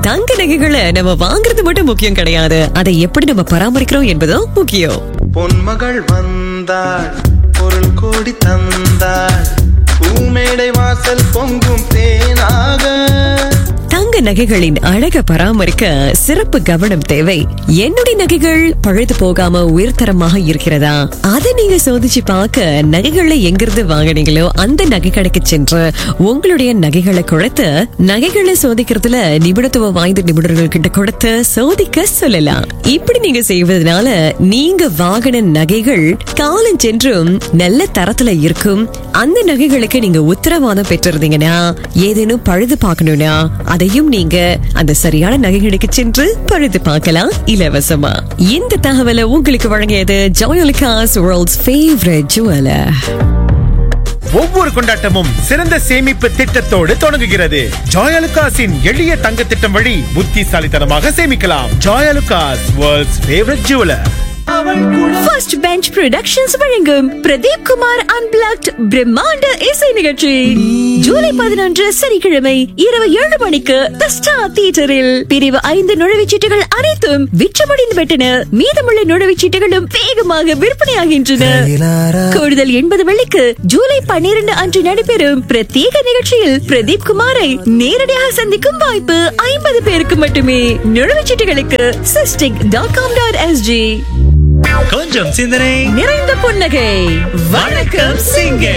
தங்க நகைகளை நம்ம வாங்குறது மட்டும் முக்கியம் கிடையாது, அதை எப்படி நம்ம பராமரிக்கிறோம் என்பதும் முக்கியம். பொன்மகள் வந்தாள், பொருள் கோடி தந்தாள், பூமேடை வாசல் பொங்கும் தேனாக. தங்க நகைகளின் அழக பராமரிக்க சிறப்பு கவனம் தேவை. என்னுடைய நகைகள் பழுது போகாம உயர்தரமாக இருக்கிறதா, அதை நீங்க சோதிச்சு பார்க்க நகைகளை எங்கிருந்து வாங்கினீங்களோ அந்த நகை கடைக்கு சென்று உங்களுடைய நகைகளை கொடுத்து, நகைகளை சோதிக்கிறதுல நிபுணத்துவம் வாய்ந்த நிபுணர்கள் கிட்ட கொடுத்து சோதிக்க சொல்லலாம். இப்படி நீங்க செய்வதனால நீங்க வாங்கின நகைகள் காலம் சென்றும் நல்ல தரத்துல இருக்கும். அந்த நகைகளுக்கு நீங்க உத்தரவாதம் பெற்றிருந்தீங்கன்னா, ஏதேனும் பழுது பார்க்கணும்னா அதையும் நீங்க அந்த சரியான நகைகளுக்கு சென்று பழுது பார்க்கலாம் இலவசமா. இந்த தகவலை உங்களுக்கு வழங்கியது ஜாயாலுகாஸ், வேர்ல்ட்ஸ் ஃபேவரட் ஜுவலர். ஒவ்வொரு கொண்டாட்டமும் சிறந்த சேமிப்பு திட்டத்தோடு தொடங்குகிறது. ஜாயாலுகாஸின் எளிய தங்க திட்டம் வழி புத்திசாலித்தனமாக சேமிக்கலாம். Joyalukkas, world's favourite jeweller. First bench productions வழங்கும் பிரதீப் குமார் அன்பிளாக்ட் பிரம்மாண்ட இசை நிகழ்ச்சி ஜூலை 11 சனிக்கிழமை இரவு 7 மணிக்கு தி ஸ்டார் தியேட்டரில். பிரிவு 5 நுழைவுச்சீட்டுகள் அனைத்தும் விற்றமடைந்து விட்டன. மீதமுள்ள நுழைவுச்சீட்டுகளும் வேகமாக விற்பனையாகின்றன. கூடுதல் 80 வெள்ளிக்கு ஜூலை 12 அன்று நடைபெறும் பிரத்யேக நிகழ்ச்சியில் பிரதீப் குமாரை நேரடியாக சந்திக்கும் வாய்ப்பு 50 பேருக்கு மட்டுமே. நுழைவுச்சீட்டுகளுக்கு sistik.com.sg. கொஞ்சம் சிந்தனை நிறைந்த புன்னகை. வணக்கம் சிங்கே.